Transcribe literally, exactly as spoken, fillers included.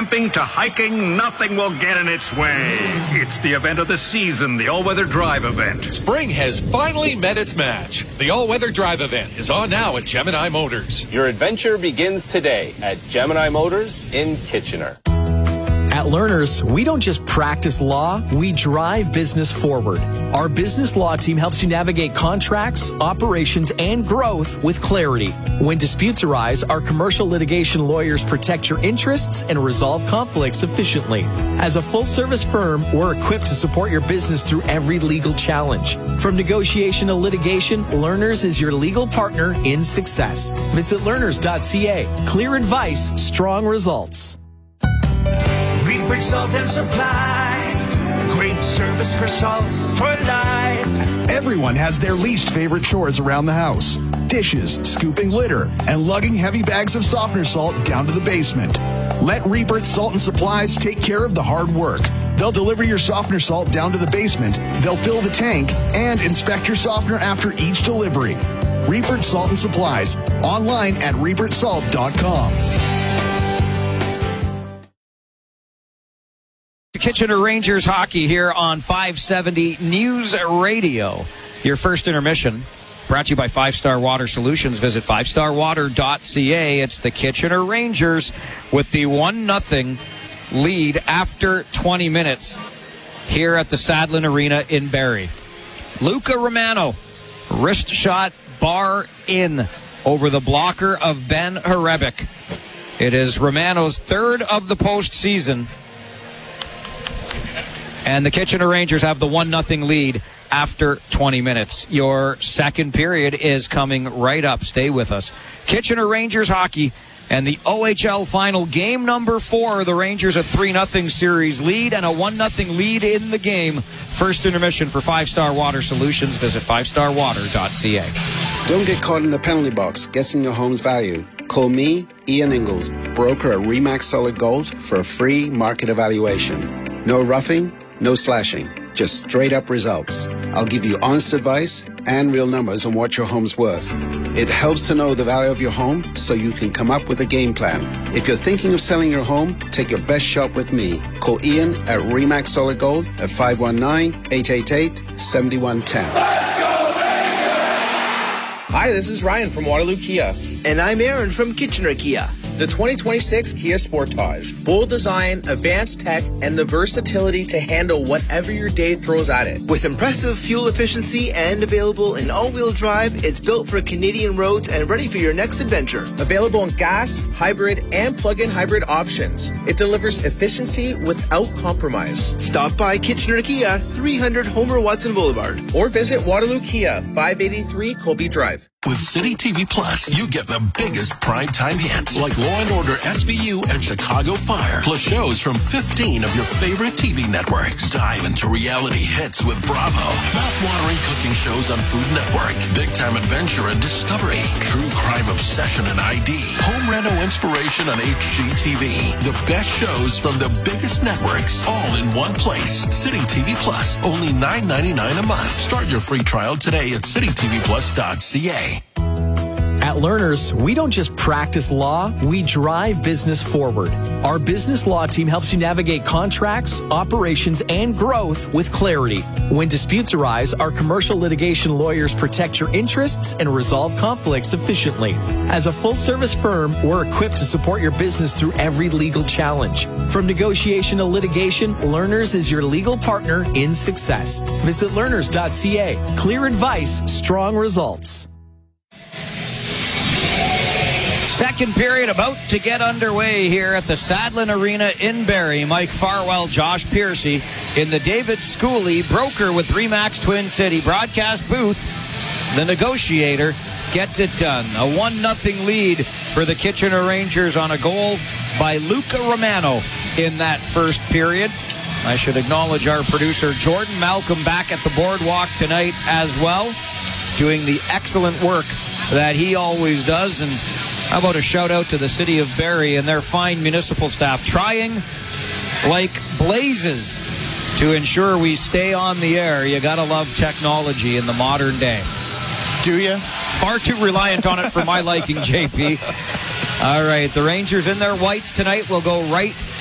camping to hiking, nothing will get in its way. It's the event of the season, the All-Weather Drive event. Spring has finally met its match. The All-Weather Drive event is on now at Gemini Motors. Your adventure begins today at Gemini Motors in Kitchener. At Learners, we don't just practice law, we drive business forward. Our business law team helps you navigate contracts, operations, and growth with clarity. When disputes arise, our commercial litigation lawyers protect your interests and resolve conflicts efficiently. As a full-service firm, we're equipped to support your business through every legal challenge. From negotiation to litigation, Learners is your legal partner in success. Visit learners dot c a. Clear advice, strong results. Rupert Salt and Supply. Great service for salt for life. Everyone has their least favorite chores around the house. Dishes, scooping litter, and lugging heavy bags of softener salt down to the basement. Let Rupert Salt and Supplies take care of the hard work. They'll deliver your softener salt down to the basement, they'll fill the tank, and inspect your softener after each delivery. Rupert Salt and Supplies. Online at rupert salt dot com. Kitchener Rangers hockey here on five seventy News Radio. Your first intermission brought to you by Five Star Water Solutions. Visit five star water dot c a. It's the Kitchener Rangers with the one nothing lead after twenty minutes here at the Sadlin Arena in Barrie. Luca Romano, wrist shot, bar in over the blocker of Ben Hrebeck. It is Romano's third of the postseason. And the Kitchener Rangers have the one nothing lead after twenty minutes. Your second period is coming right up. Stay with us. Kitchener Rangers hockey and the O H L final game number four. The Rangers a three nothing series lead and a one nothing lead in the game. First intermission for Five Star Water Solutions. Visit five star water dot c a. Don't get caught in the penalty box guessing your home's value. Call me, Ian Ingalls, broker at Remax Solid Gold, for a free market evaluation. No roughing, no slashing, just straight up results. I'll give you honest advice and real numbers on what your home's worth. It helps to know the value of your home so you can come up with a game plan. If you're thinking of selling your home, take your best shot with me. Call Ian at Remax Solid Gold at five one nine, eight eight eight, seven one one zero. Hi, this is Ryan from Waterloo Kia. And I'm Aaron from Kitchener Kia. The twenty twenty-six Kia Sportage. Bold design, advanced tech, and the versatility to handle whatever your day throws at it. With impressive fuel efficiency and available in all-wheel drive, it's built for Canadian roads and ready for your next adventure. Available in gas, hybrid, and plug-in hybrid options. It delivers efficiency without compromise. Stop by Kitchener Kia, three hundred Homer Watson Boulevard. Or visit Waterloo Kia, five eighty-three Colby Drive. With City T V Plus, you get the biggest primetime hits like Law and Order S V U and Chicago Fire, plus shows from fifteen of your favorite T V networks. Dive into reality hits with Bravo, mouth-watering cooking shows on Food Network, Big Time Adventure and Discovery, True Crime Obsession and I D, Home Reno Inspiration on H G T V. The best shows from the biggest networks, all in one place. City T V Plus, only nine ninety-nine a month. Start your free trial today at city t v plus dot c a. At Learners, we don't just practice law, we drive business forward. Our business law team helps you navigate contracts, operations, and growth with clarity. When disputes arise, our commercial litigation lawyers protect your interests and resolve conflicts efficiently. As a full-service firm, we're equipped to support your business through every legal challenge. From negotiation to litigation, Learners is your legal partner in success. Visit learners dot c a. Clear advice, strong results. Second period about to get underway here at the Sadlin Arena in Barrie. Mike Farwell, Josh Piercy in the David Schooley broker with Remax Twin City broadcast booth. The negotiator gets it done. A one nothing lead for the Kitchener Rangers on a goal by Luca Romano in that first period. I should acknowledge our producer Jordan Malcolm back at the boardwalk tonight as well, doing the excellent work that he always does. And how about a shout out to the city of Barrie and their fine municipal staff trying like blazes to ensure we stay on the air. You gotta love technology in the modern day. Do you? Far too reliant on it for my liking, J P. All right, the Rangers in their whites tonight will go right